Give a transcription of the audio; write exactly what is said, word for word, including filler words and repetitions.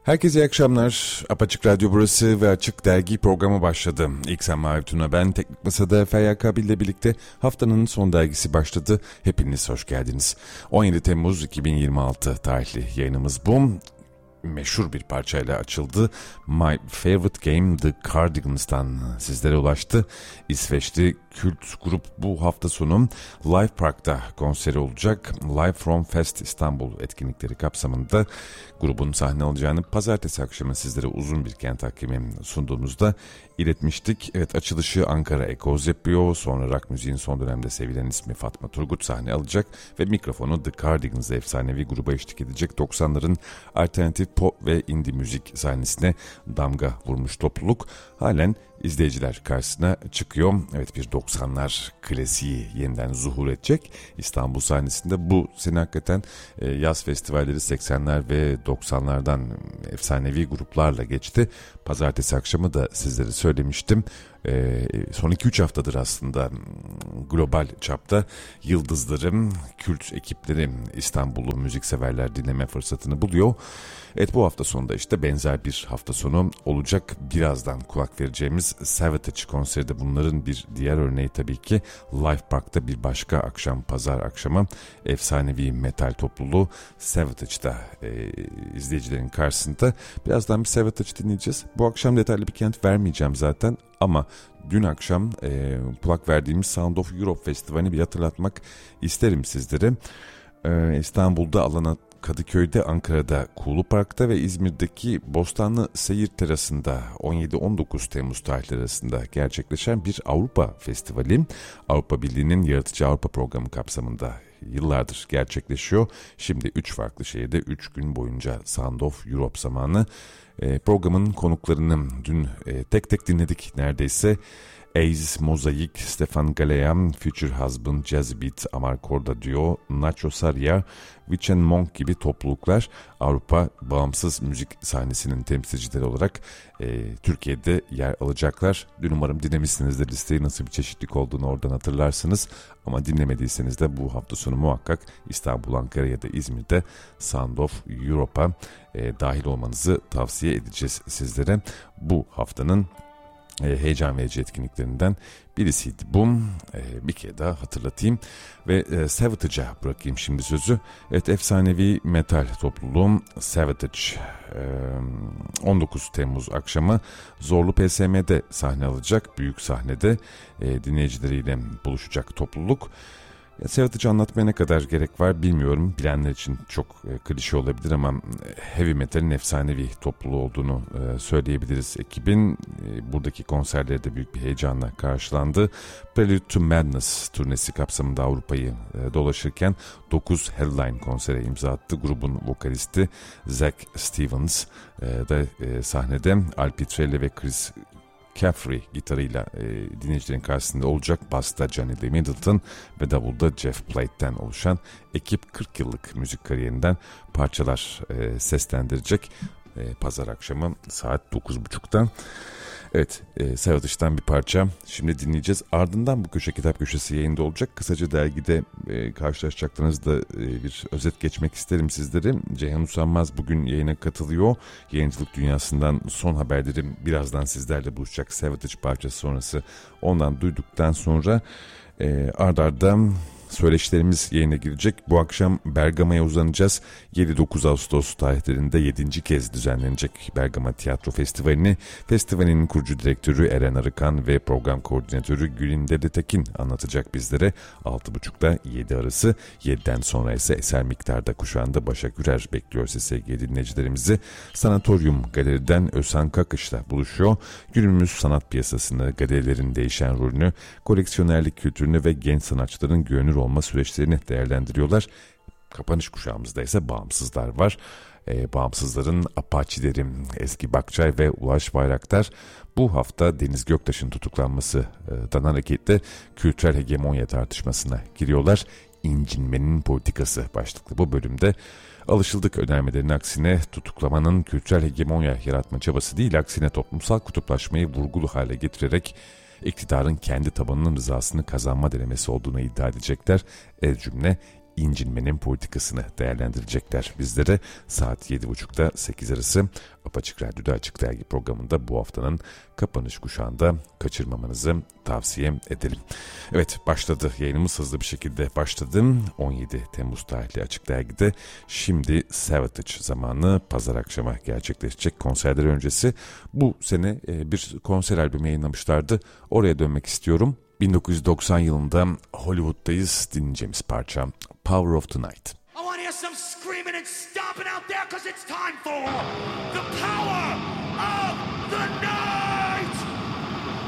Herkese iyi akşamlar. Apaçık Radyo burası ve Açık Dergi programı başladı. İlk sen Mavi Tuna, ben Teknik Masa'da Feryal Kabil ile birlikte haftanın son dergisi başladı. Hepiniz hoş geldiniz. on yedi Temmuz iki bin yirmi altı tarihli yayınımız bu. Meşhur bir parçayla açıldı. My Favorite Game The Cardigans'tan sizlere ulaştı. İsveçli kült grup bu hafta sonu Live Park'ta konseri olacak. Live From Fest İstanbul etkinlikleri kapsamında grubun sahne alacağını pazartesi akşamı sizlere uzun bir kent hakimi sunduğumuzda iletmiştik. Evet, açılışı Ankara Ekoz yapıyor. Sonra rock müziğin son dönemde sevilen ismi Fatma Turgut sahne alacak ve mikrofonu The Cardigans efsanevi gruba eşlik edecek. doksanların alternatif pop ve indie müzik sahnesine damga vurmuş topluluk halen izleyiciler karşısına çıkıyor. Evet, bir doksanlar klasiği yeniden zuhur edecek İstanbul sahnesinde. Bu sene hakikaten e, yaz festivalleri seksenler ve doksanlardan efsanevi gruplarla geçti. Pazartesi akşamı da sizlere söylemiştim. E, son iki üç haftadır aslında global çapta yıldızlarım, kült ekipleri İstanbullu müzikseverler dinleme fırsatını buluyor. Evet, bu hafta sonunda işte benzer bir hafta sonu olacak. Birazdan kulak vereceğimiz Savatage konseri de bunların bir diğer örneği tabii ki. Live Park'ta bir başka akşam, pazar akşamı efsanevi metal topluluğu Savatage'da e, izleyicilerin karşısında. Birazdan bir Savatage dinleyeceğiz. Bu akşam detaylı bir kent vermeyeceğim zaten ama dün akşam e, kulak verdiğimiz Sound of Europe Festivali'ni bir hatırlatmak isterim sizlere. E, İstanbul'da alana Kadıköy'de, Ankara'da Kuğulu Park'ta ve İzmir'deki Bostanlı Seyir Terası'nda on yedi on dokuz Temmuz tarihleri arasında gerçekleşen bir Avrupa Festivali. Avrupa Birliği'nin Yaratıcı Avrupa Programı kapsamında yıllardır gerçekleşiyor. Şimdi üç farklı şehirde üç gün boyunca Sound of Europe zamanı. E, programın konuklarını dün e, tek tek dinledik neredeyse. Ace, Mozaik, Stefan Galean, Future Husband, Jazz Beat, Amar Korda Duo, Nacho Saria, Witch and Monk gibi topluluklar Avrupa bağımsız müzik sahnesinin temsilcileri olarak e, Türkiye'de yer alacaklar. Dün umarım dinlemişsinizdir listeyi, nasıl bir çeşitlilik olduğunu oradan hatırlarsınız. Ama dinlemediyseniz de bu hafta sonu muhakkak İstanbul, Ankara ya da İzmir'de Sound of Europe'a e, dahil olmanızı tavsiye edeceğiz sizlere. Bu haftanın heyecan verici etkinliklerinden birisiydi bu. Bir kere daha hatırlatayım ve Savatage'a bırakayım şimdi sözü. Evet, efsanevi metal topluluğum Savatage on dokuz Temmuz akşamı Zorlu P S M'de sahne alacak. Büyük sahnede dinleyicileriyle buluşacak topluluk. Savatage'ı anlatmaya ne kadar gerek var bilmiyorum. Bilenler için çok e, klişe olabilir ama heavy metal'in efsanevi topluluğu olduğunu e, söyleyebiliriz. Ekibin e, buradaki konserleri de büyük bir heyecanla karşılandı. Prelude to Madness turnesi kapsamında Avrupa'yı e, dolaşırken dokuz headline konsere imza attı. Grubun vokalisti Zach Stevens e, da e, sahnede Al Pitrelli ve Chris Caffrey gitarıyla e, dinleyicilerin karşısında olacak. Bass'ta Johnny Lee Middleton ve davulda Jeff Plate'den oluşan ekip kırk yıllık müzik kariyerinden parçalar e, seslendirecek. E, Pazar akşamı saat dokuz buçukta. Evet, e, Savatage'dan bir parça şimdi dinleyeceğiz. Ardından bu köşe kitap köşesi yayında olacak. Kısaca dergide e, karşılaşacaklarınızda e, bir özet geçmek isterim sizlere. Ceyhan Usanmaz bugün yayına katılıyor. Yayıncılık dünyasından son haberleri birazdan sizlerle buluşacak. Savatage parçası sonrası ondan duyduktan sonra e, ard arda söyleşilerimiz yayına girecek. Bu akşam Bergama'ya uzanacağız. yedi dokuz Ağustos tarihlerinde yedinci kez düzenlenecek Bergama Tiyatro Festivali'ni festivalin kurucu direktörü Eren Arıkan ve program koordinatörü Gülin Dedetekin anlatacak bizlere. altı buçukta yedi arası, yediden sonra ise eser miktarda kuşağında Başak Ürer bekliyor siz sevgili dinleyicilerimizi. Sanatoryum Galeri'den Özhan Kakış'la buluşuyor. Günümüz sanat piyasasında galerilerin değişen rolünü, koleksiyonerlik kültürünü ve genç sanatçıların görünür olma süreçlerini değerlendiriyorlar. Kapanış kuşağımızda ise bağımsızlar var. E, bağımsızların Apaçileri Ezgi Bakçay ve Ulaş Bayraktar bu hafta Deniz Göktaş'ın tutuklanmasından hareketle kültürel hegemonya tartışmasına giriyorlar. İncinmenin politikası başlıklı bu bölümde alışıldık önermelerin aksine tutuklamanın kültürel hegemonya yaratma çabası değil, aksine toplumsal kutuplaşmayı vurgulu hale getirerek iktidarın kendi tabanının rızasını kazanma denemesi olduğunu iddia edecekler. El cümle incinmenin politikasını değerlendirecekler bizlere. Saat yedi buçukta sekiz arası Apaçık Radyo'da Açık Dergi programında bu haftanın kapanış kuşağında kaçırmamanızı tavsiye edelim. Evet, başladı yayınımız, hızlı bir şekilde başladı. on yedi Temmuz tarihli Açık Dergi'de şimdi Savatage zamanı, pazar akşamı gerçekleşecek konserler öncesi. Bu sene bir konser albümü yayınlamışlardı. Oraya dönmek istiyorum. bin dokuz yüz doksan yılında Hollywood'dayız, dinleyeceğimiz parça Power of Tonight. I want to hear some screaming and stomping out there because it's time for the power of the night!